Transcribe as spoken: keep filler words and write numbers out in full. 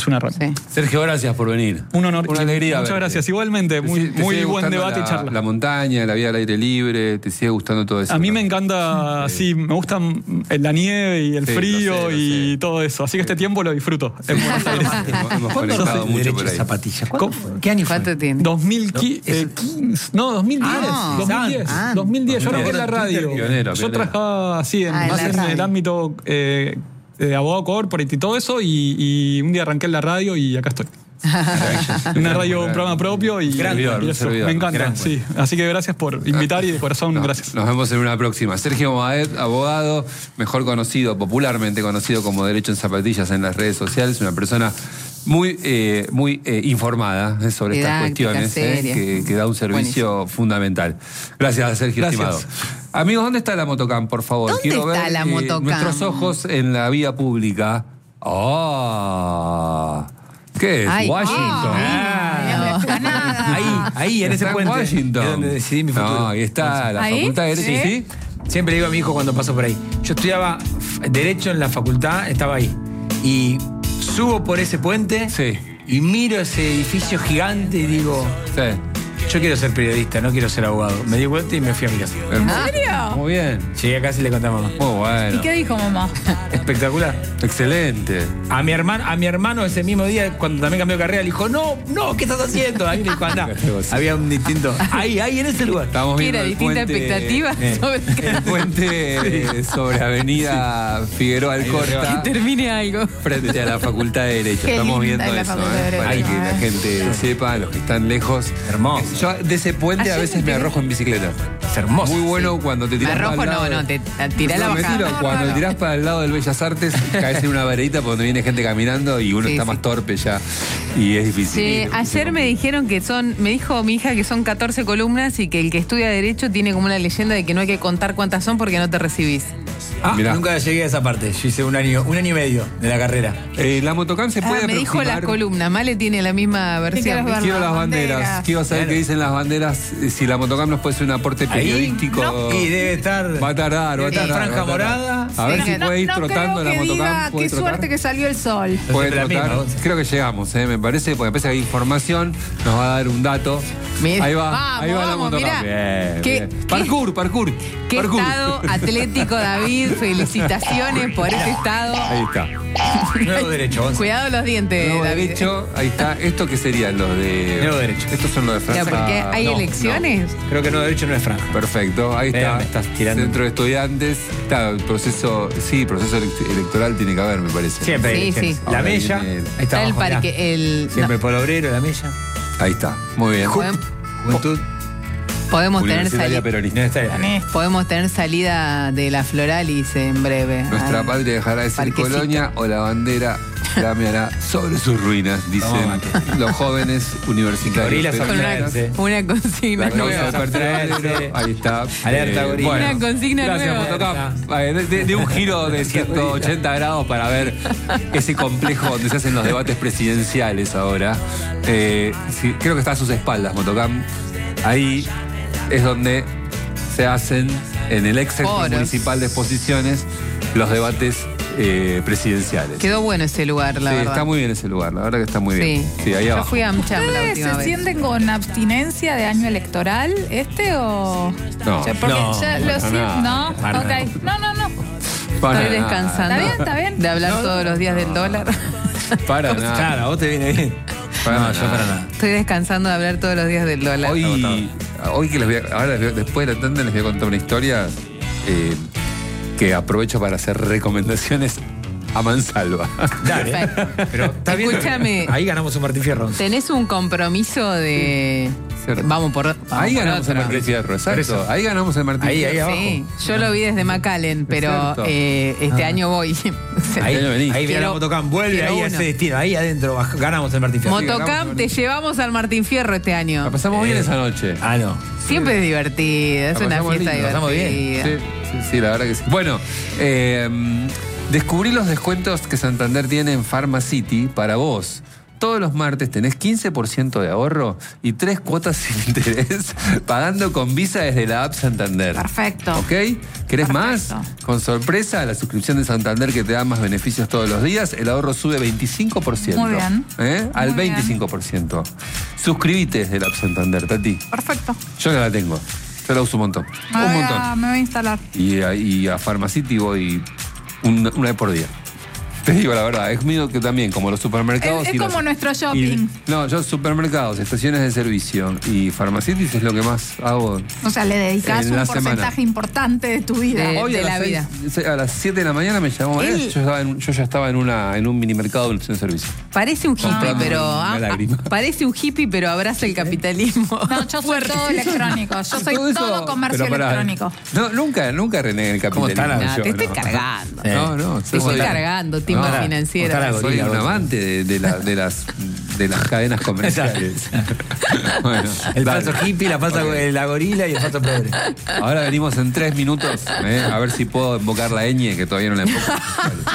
es una radio. Sí. Sergio, gracias por venir. Un honor. Una alegría. Muchas verte. gracias. Igualmente, muy, ¿Te muy sigue buen gustando debate la, y charla. La montaña, la vida al aire libre, ¿te sigue gustando todo eso? A mí ¿no? me encanta, sí, me gusta la nieve y el Sí, frío lo sé, lo y sé. todo eso. Así que este tiempo lo disfruto en Buenos Aires. Hemos, hemos ¿Cuándo conectado sos mucho derecho por de ahí. zapatillas? ¿Cuándo ¿Cómo? fue? ¿Qué año fue? ¿Cuánto tiene? dos mil No, ese- quince, no, dos mil diez. Ah, dos mil diez. ah. dos mil diez. Yo Ah, arranqué en la pionero, radio. pionero, Yo pionero. trabajaba así, en, Ah, en más la en radio. el ámbito eh, de abogado corporate y todo eso. Y, y un día arranqué en la radio y acá estoy. Una radio, un programa propio y, Gran y servidor, eso, servidor. me encanta. Gran Sí. Así que gracias por invitar y de corazón, No, gracias. Nos vemos en una próxima. Sergio Moaed, abogado, mejor conocido, popularmente conocido como Derecho en Zapatillas en las redes sociales, una persona muy, eh, muy eh, informada eh, sobre estas Didáctica, cuestiones, eh, seria. que, que da un servicio fundamental. Gracias, Sergio, Gracias. estimado. Amigos, ¿dónde está la motocam, por favor? ¿Dónde Quiero está ver la motocam? nuestros ojos en la vía pública. ¡Oh! ¿Qué es? Ay, Washington. ah, no. Ahí, ahí, en ese Está en puente. Washington. Es donde decidí mi futuro. No, ahí está la ¿Ahí? Facultad de Derecho, ¿Sí? ¿sí? Siempre le digo a mi hijo cuando paso por ahí. Yo estudiaba f- Derecho en la facultad, estaba ahí. Y subo por ese puente Sí. y miro ese edificio gigante y digo, Sí. yo quiero ser periodista, no quiero ser abogado. Me di vuelta y me fui a mi casa. Hermoso. ¿En serio? Muy bien. Llegué a casa y le conté a mamá. Muy bueno. ¿Y qué dijo mamá? Espectacular. Excelente. A mi hermano, a mi hermano ese mismo día, cuando también cambió de carrera, le dijo, no, no, ¿qué estás haciendo? Ahí le dijo, anda. Había un distinto. Ahí, ahí, en ese lugar. Estamos ¿Qué viendo era? el ¿Distinta puente, expectativa eh, sobre el puente eh, sobre Avenida Figueroa Alcorta, que termine algo? frente a la Facultad de Derecho. Qué Estamos linda viendo es la eso, Facultad de eh, Derecho, para que eh. la gente sepa, los que están lejos. Hermoso. Yo de ese puente a Ayer veces me me enteré- arrojo en bicicleta. Es hermoso. Muy bueno cuando te Me tiras arrojo, para el no, lado- no, te tirá la No, me bajada. tiro. Cuando te tirás para el lado del Bellas Artes, caes en una veredita por donde viene gente caminando y uno Sí, está sí. más torpe ya. Y es difícil. Sí, ayer me dijeron que son, me dijo mi hija que son catorce columnas y que el que estudia Derecho tiene como una leyenda de que no hay que contar cuántas son porque no te recibís. Ah, Mirá. nunca llegué a esa parte. Yo hice un año, un año y medio de la carrera. Eh, la motocam se puede Ah, me dijo aproximar. las columnas, Male tiene la misma versión. ver Quiero las las banderas. banderas. Quiero saber Claro. qué dicen las banderas. eh, Si la motocam nos puede ser un aporte Ahí, periodístico. no, y debe estar. Va a tardar, va a en tardar. franja va a tardar. morada. A ver Sí, si no- puede ir no trotando creo la que motocam. diga ¿Puede qué trotar? suerte que salió el sol. Puede Siempre la trotar. misma, vos. Creo que llegamos, eh, me parece, porque me parece que hay información. Nos va a dar un dato. Mira, ahí va, vamos, ahí va la vamos, motocam. mirá. Bien, ¿Qué- bien. qué- Parkour, parkour. Qué parkour. estado atlético, David. Felicitaciones por ese estado. Ahí está. Nuevo derecho, Gonzalo. Cuidado los dientes, Nuevo David. derecho, ahí está. ¿Esto qué serían los de. Nuevo derecho. Estos son los de Ya, Francia. porque hay no, elecciones. Creo que nuevo derecho no es franja. Perfecto, ahí Mira, está. me estás tirando. Centro de estudiantes. Está el proceso, sí, proceso ele- electoral tiene que haber, me parece. Siempre hay Sí, elecciones. sí. La Ahora mella. viene el- Ahí está, Está el abajo, mirá. parque, el. Siempre no, el polo obrero, la mella. Ahí está, muy bien. podem- Juventud. podemos tener Universitaria salida. peronista. No está ahí. Podemos tener salida de la Floralis en breve. Nuestra Ah, patria dejará de ser parquecito. colonia o la bandera flameará sobre sus ruinas, dicen Toma, los jóvenes universitarios. Gorilas Con una, abstraerse. una consigna La causa nueva. de pertenecer, ahí está. Alerta, gorila. Una consigna gracias, nueva. Motocam. Eh, De, de- de un giro de ciento ochenta grados para ver ese complejo donde se hacen los debates presidenciales ahora. Eh, sí, creo que está a sus espaldas, Motocam. Ahí es donde se hacen, en el ex centro Foros. municipal de exposiciones, los debates eh, presidenciales. Quedó bueno ese lugar, la sí, verdad. está muy bien ese lugar, la verdad que está muy bien. Sí. Sí, ahí Yo abajo. fui a Amcham la ¿Ustedes última se vez. sienten con abstinencia de año electoral este o...? No, Ya, porque no, ya lo para siento. nada, No, para ok. nada. No, no, no. Para Estoy nada. descansando. Está bien, está bien. De hablar todos los días del dólar. Para nada. Claro, a vos te viene bien. Para no, nada. yo para nada. Estoy descansando de hablar todos los días del dólar. Hoy, hoy que les voy a, ahora les voy a- después de la tanda les voy a contar una historia eh, que aprovecho para hacer recomendaciones a mansalva. Dale. Perfecto. Pero está bien. Escúchame. Ahí ganamos un Martín Fierro. Tenés un compromiso de. Cierto. Vamos por. vamos Ahí por ganamos el otro. Martín Fierro, Por exacto. eso. Ahí ganamos el Martín Ahí, Fierro. ahí abajo. Sí, yo lo vi desde McAllen, pero cierto. eh, este Ah. año voy. Ahí, Ahí venís. ahí viene Quiero- la Motocam. Vuelve quiero ahí a uno. ese destino. Ahí adentro baj- ganamos el Martín Fierro. Motocamp, te llevamos al Martín Fierro este año. La pasamos bien Eh, esa noche. Ah, no. Siempre es divertido, es La una pasamos fiesta lindo, la pasamos bien. divertida. Sí, sí, sí, la verdad que sí. Bueno, eh, descubrí los descuentos que Santander tiene en Pharma City para vos. todos los martes tenés quince por ciento de ahorro y tres cuotas sin interés pagando con Visa desde la app Santander. Perfecto. ¿Ok? ¿Querés Perfecto. más? Con sorpresa, la suscripción de Santander que te da más beneficios todos los días, el ahorro sube veinticinco por ciento. Muy bien. ¿Eh? Al Muy bien. veinticinco por ciento. Suscribite desde la app Santander, Tati. Perfecto. Yo ya la tengo. Yo la uso un montón. Me un voy, montón. a, me voy a instalar. Y, a- y a Pharmacity voy un- una vez por día. Te digo la verdad, es mío que también, como los supermercados. Es, es y como las- nuestro y- shopping. no, yo supermercados, estaciones de servicio y Pharmacities es lo que más hago. O sea, le dedicas En un la porcentaje semana. importante de tu vida. De- Hoy a la las vida. seis- a las siete de la mañana me llamó Él- María, yo, estaba en- yo ya estaba en, una, en un mini mercado de estación de servicio. Parece un hippie, Comprando pero. una ah, lágrima. ah, parece un hippie, pero abraza el capitalismo. No, yo soy todo electrónico. Yo soy Todo todo, eso- comercio pero pará, electrónico. No, nunca, nunca renegué el ¿Cómo está capitalismo. la- No, yo, te estoy no. cargando. No, no, Te soy- estoy cargando, timba No, financiera. ¿cómo está la Soy gorila, un vos? amante de, de la- de las, de las cadenas comerciales. Bueno, El dale. falso hippie, la falsa Ok. la gorila y el falso pobre. Ahora venimos en tres minutos, ¿eh? A ver si puedo invocar la ñ, que todavía no la invoco. Dale.